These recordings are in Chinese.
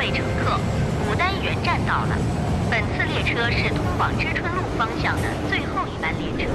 位乘客，牡丹园站到了。本次列车是通往知春路方向的最后一班列车。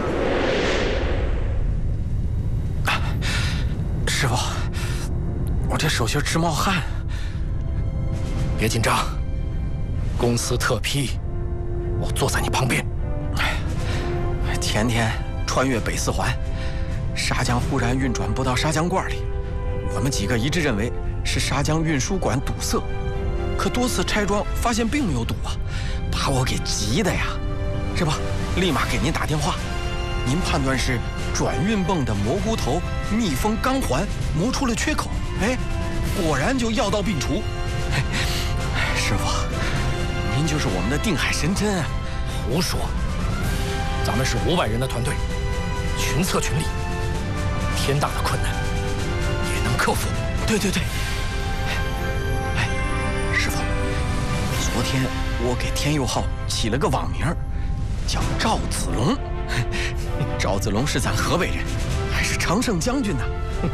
师傅，我这手心直冒汗。 别紧张，公司特批，我坐在你旁边。 前天穿越北四环，砂浆忽然运转不到砂浆罐里，我们几个一致认为是砂浆运输管堵塞，可多次拆装发现并没有堵啊，把我给急的呀！这不，立马给您打电话，您判断是转运泵的蘑菇头密封钢环磨出了缺口，哎，果然就药到病除。师傅，您就是我们的定海神针啊！ 胡说！咱们是500人的团队，群策群力，天大的困难也能克服。 对。哎，师傅，昨天我给天佑号起了个网名，叫赵子龙。赵子龙是咱河北人，还是常胜将军呢。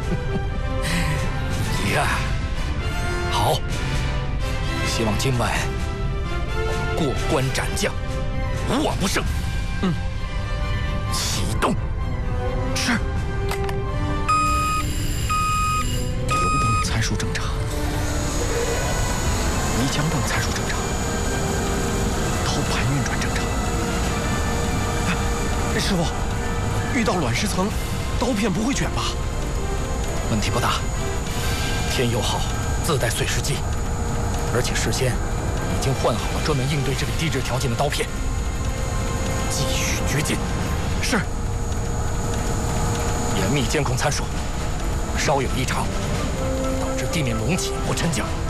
呀，好，希望今晚我们过关斩将，无往不胜。启动。 是。油泵参数正常，离浆泵参数正常，刀盘运转正常。师傅，遇到卵石层，刀片不会卷吧？ 问题不大。天佑号自带碎石机，而且事先已经换好了专门应对这个低质条件的刀片。继续掘进。 是。 严密监控参数，稍有异常，导致地面隆起或沉降，